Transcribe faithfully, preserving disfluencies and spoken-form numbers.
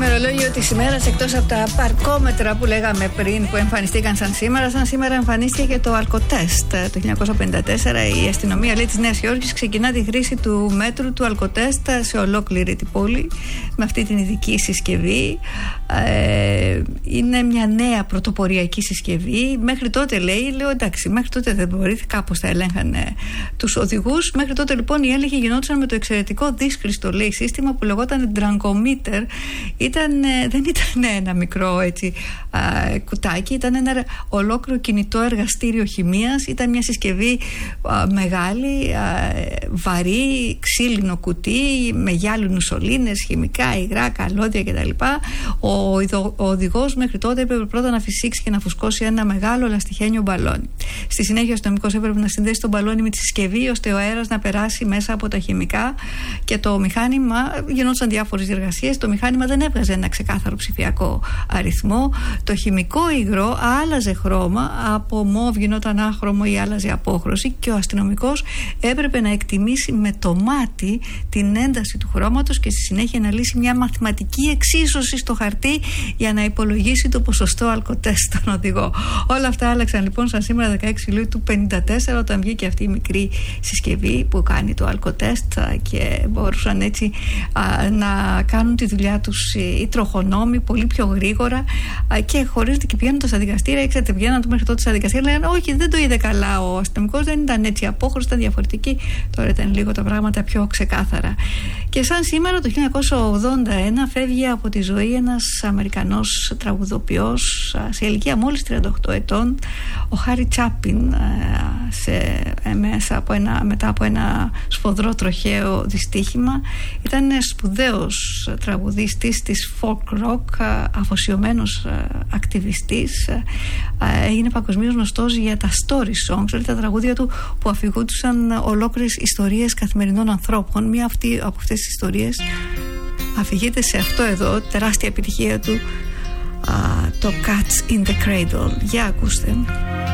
ημερολόγιο της ημέρας, εκτός από τα παρκόμετρα που λέγαμε πριν που εμφανιστήκαν σαν σήμερα, σαν σήμερα εμφανίστηκε και το αλκοτέστ. Το χίλια εννιακόσια πενήντα τέσσερα η αστυνομία, λέει, της Νέας Υόρκης ξεκινά τη χρήση του μέτρου του αλκοτέστ σε ολόκληρη την πόλη με αυτή την ειδική συσκευή. Ε, είναι μια νέα πρωτοποριακή συσκευή. Μέχρι τότε, λέει, λέω εντάξει, μέχρι τότε δεν μπορεί, κάπως θα ελέγχανε τους οδηγούς. Μέχρι τότε λοιπόν οι έλεγχοι γινόντουσαν με το εξαιρετικό δύσκολο, λέει, σύστημα που λεγόταν Drunkometer. Ήταν, δεν ήταν ένα μικρό έτσι, α, κουτάκι, ήταν ένα ολόκληρο κινητό εργαστήριο χημείας. Ήταν μια συσκευή α, μεγάλη, α, βαρύ, ξύλινο κουτί με γυάλινους σωλήνες, χημικά, υγρά, καλώδια κτλ. Ο, ο οδηγός μέχρι τότε έπρεπε πρώτα να φυσήξει και να φουσκώσει ένα μεγάλο λαστιχένιο μπαλόνι. Στη συνέχεια ο αστυνομικός έπρεπε να συνδέσει το μπαλόνι με τη συσκευή ώστε ο αέρας να περάσει μέσα από τα χημικά και το μηχάνημα. Γινόντουσαν διάφορες εργασίες. Το μηχάνημα δεν έβγαζε ένα ξεκάθαρο ψηφιακό αριθμό. Το χημικό υγρό άλλαζε χρώμα, από μοβ γινόταν άχρωμο ή άλλαζε απόχρωση και ο αστυνομικός έπρεπε να εκτιμήσει με το μάτι την ένταση του χρώματος και στη συνέχεια να λύσει μια μαθηματική εξίσωση στο χαρτί για να υπολογίσει το ποσοστό αλκοτέστ στον οδηγό. Όλα αυτά άλλαξαν λοιπόν σαν σήμερα δεκαέξι Ιουλίου του πενήντα τέσσερα, όταν βγήκε αυτή η μικρή συσκευή που κάνει το αλκοτέστ και μπορούσαν έτσι α, να κάνουν τη δουλειά τους οι τροχονόμοι πολύ πιο γρήγορα α, και χωρίς και πηγαίνοντας στα δικαστήρια. Ξέρετε, πηγαίναν μέχρι τότε στα δικαστήρια, λέγανε όχι, δεν το είδε καλά ο αστυνομικός, δεν ήταν έτσι απόχρωστος, ήταν διαφορετική. Τώρα ήταν λίγο τα πράγματα πιο ξεκάθαρα. Και σαν σήμερα το χίλια εννιακόσια ογδόντα ένα φεύγει από τη ζωή ένας Αμερικανός τραγουδοποιός σε ηλικία μόλις τριάντα οκτώ ετών, ο Χάρι Τσάπιν, σε, μέσα από ένα, μετά από ένα σφοδρό τροχαίο δυστύχημα. Ήταν σπουδαίος τραγουδίστης της folk rock, αφοσιωμένος ακτιβιστής. Έγινε παγκοσμίως γνωστός για τα story songs, δηλαδή τα τραγούδια του που αφηγούντουσαν ολόκληρες ιστορίες καθημερινών ανθρώπων. Μία αυτή, από αυτές τις ιστορίες αφηγείται σε αυτό εδώ, τεράστια επιτυχία του, το Cats in the Cradle. Για ακούστε.